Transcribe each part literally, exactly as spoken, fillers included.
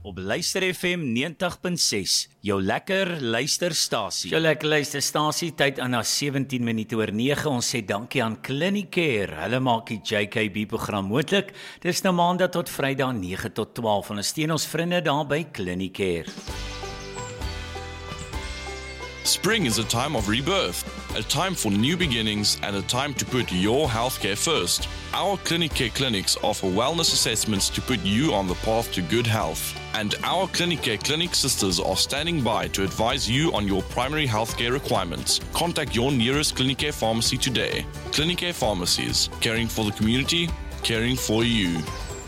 op Luister F M negentig punt ses, jou lekker luisterstasie. Jou lekker luisterstasie, tyd aan na sewentien minute oor nege. Ons sê dankie aan Clinicare. Hulle maak die J K B program moontlik. Dis nou maandag tot Vrydag nege tot twaalf. En ons steun ons vriende daar by Clinicare. Spring is a time of rebirth, a time for new beginnings and a time to put your healthcare first. Our Clinicare clinics offer wellness assessments to put you on the path to good health. And our Clinicare clinic sisters are standing by to advise you on your primary healthcare requirements. Contact your nearest Clinicare pharmacy today. Clinicare Pharmacies, caring for the community, caring for you.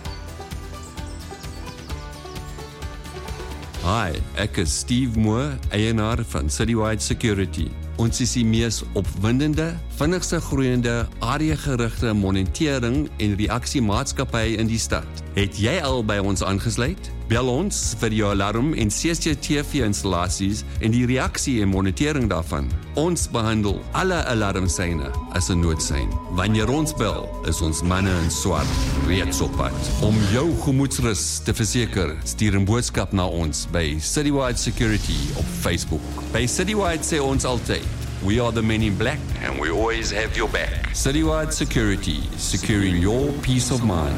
Hi, ek is Steve Moore, eienaar van Citywide Security. Ons is die mees opwindende, vinnigste groeiende, area-gerigte monitering en reaksiemaatskappy in die stad. Het jy al by ons aangesluit? Bel ons vir jou alarm en C C T V-installasies en die reaksie en monitering daarvan. Ons behandel alle alarmsyne as 'n noodsein. Wanneer ons bel, is ons manne in swart reeds op pad. Om jou gemoedsrus te verseker, stuur 'n boodskap na ons by Citywide Security op Facebook. By Citywide sê ons altyd, we are the men in black and we always have your back. Citywide Security, securing your peace of mind.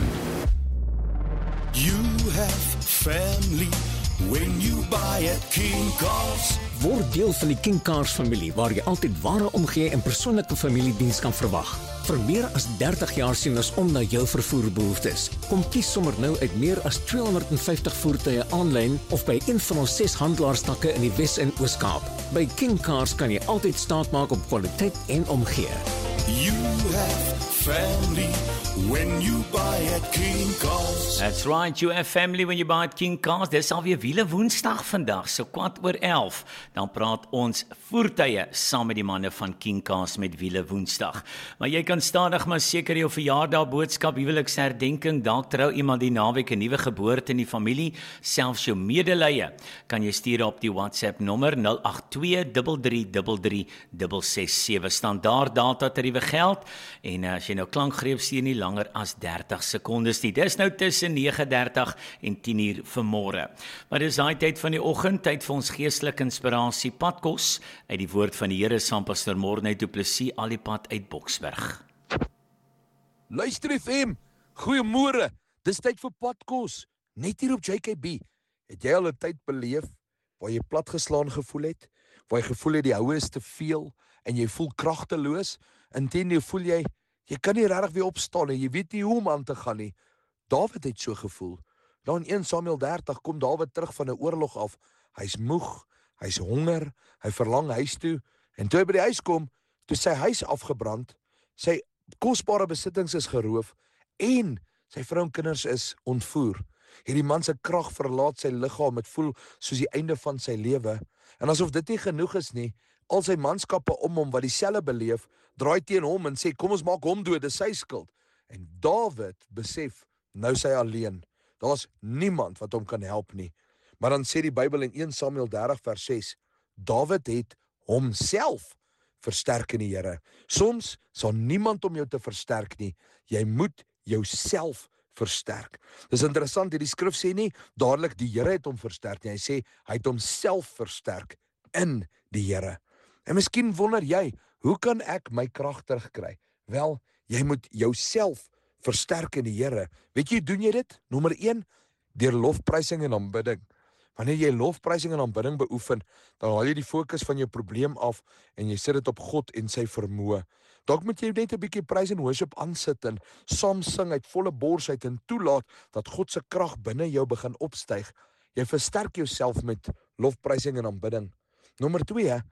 You have family when you buy at King Cars. Word deel van die King Cars familie waar jy altyd ware omgee en persoonlike familiediens kan verwag. Vir meer as dertig jaar sien ons om na jou vervoerbehoeftes. Kom kies sommer nou uit meer as tweehonderdvyftig voertuie aanlyn of by een van ons ses handelaarstakke in die Wes- en Oos-Kaap. By King Cars kan jy altyd staat maak op kwaliteit en omgee. You have family when you buy at King Cars. That's right, you have family when you buy at King Cars. Dis alweer wiele woensdag vandag, so kwart oor elf. Dan praat ons voertuie saam met die manne van King Cars met wiele woensdag. Maar jy kan stadig maar seker jou verjaardag boodskap, huweliksherdenking, dalk trou iemand die naweek 'n nuwe geboorte in die familie, selfs jou medelee, kan jy stuur op die WhatsApp nommer nul agt twee drie drie drie drie ses ses sewe. Standaard data tariewe geld en as jy nou klankgreep stuur nie langer as dertig sekondes nie. Dis nou tussen nege dertig en tien uur vanmôre. Maar dis daai tyd van die oggend, tyd vir ons geestelike inspirasie padkos uit die woord van die Here saam Pastor Morne Du Plessis al die pad uit Boksburg. Luister F M, goeiemôre. Dis tyd vir padkos, net hier op J K B. Het jy al 'n tyd beleef waar jy platgeslaan gevoel het, waar jy gevoel het die houe is te veel en jy voel kragteloos? Inteendeel voel jy jy kan nie regtig weer opstaan en jy weet nie hoe om aan te gaan nie. Dawid het so gevoel. Dan in een Samuel dertig kom Dawid terug van 'n oorlog af. Hy's moeg, hy's honger, hy verlang huis toe en toe hy by die huis kom, toe sy huis afgebrand, sy kosbare besittings is geroof en sy vrou en kinders is ontvoer. Hierdie man se krag verlaat sy liggaam, dit voel soos die einde van sy lewe. En asof dit nie genoeg is nie, al sy manskappe om hom wat dieselfde beleef, draai teen hom en sê, kom ons maak hom dood, dis sy skuld. En Dawid besef, nou sy alleen. Daar's niemand wat hom kan help nie. Maar dan sê die Bybel in een Samuel dertig vers ses, Dawid het homself versterk in die Here. Soms sal niemand om jou te versterk nie. Jy moet jouself versterk. Dis interessant, hierdie skrif sê nie dadelik die Here het hom versterk nie. Hy sê hy het homself versterk in die Here. En miskien wonder jy, hoe kan ek my krag terugkry? Wel, jy moet jouself versterk in die Here. Weet jy, doen jy dit? Nommer een, deur lofprysing en aanbidding. Wanneer jy lofprysing en aanbidding beoefen, dan haal jy die fokus van jou probleem af en jy sit dit op God en sy vermoë. Dalk moet jy net 'n bietjie praise en worship aansit en saam sing uit volle bors uit en toelaat dat God se krag binne jou begin opstyg. Jy versterk jouself met lofprysing en aanbidding. Nommer twee,